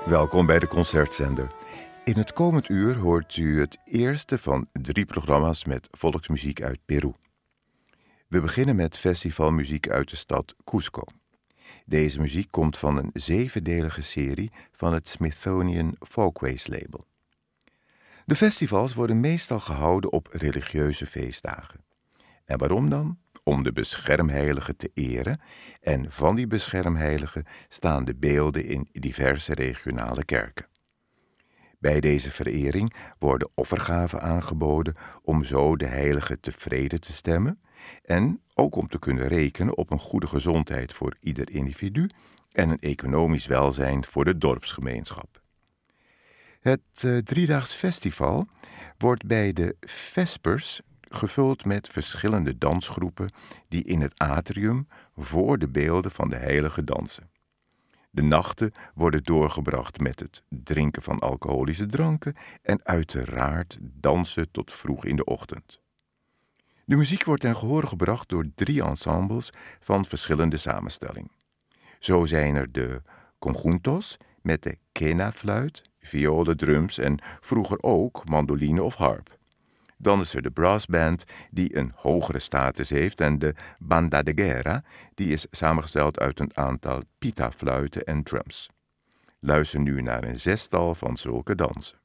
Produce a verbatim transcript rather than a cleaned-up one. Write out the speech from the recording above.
Welkom bij de Concertzender. In het komend uur hoort u het eerste van drie programma's met volksmuziek uit Peru. We beginnen met festivalmuziek uit de stad Cusco. Deze muziek komt van een zevendelige serie van het Smithsonian Folkways label. De festivals worden meestal gehouden op religieuze feestdagen. En waarom dan? Om de beschermheilige te eren, en van die beschermheiligen staan de beelden in diverse regionale kerken. Bij deze verering worden offergaven aangeboden om zo de heilige tevreden te stemmen en ook om te kunnen rekenen op een goede gezondheid voor ieder individu en een economisch welzijn voor de dorpsgemeenschap. Het uh, driedaags festival wordt bij de Vespers gevuld met verschillende dansgroepen die in het atrium voor de beelden van de heilige dansen. De nachten worden doorgebracht met het drinken van alcoholische dranken en uiteraard dansen tot vroeg in de ochtend. De muziek wordt ten gehore gebracht door drie ensembles van verschillende samenstelling. Zo zijn er de conjuntos met de quena-fluit, violen, drums en vroeger ook mandoline of harp. Dan is er de brassband, die een hogere status heeft, en de banda de guerra, die is samengesteld uit een aantal pita-fluiten en drums. Luister nu naar een zestal van zulke dansen.